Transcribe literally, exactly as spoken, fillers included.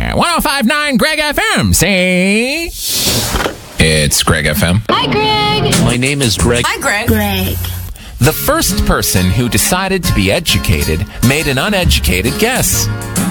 one oh five point nine Greg F M. Say... It's Greg F M. Hi, Greg. My name is Greg. Hi, Greg. Greg. The first person who decided to be educated made an uneducated guess.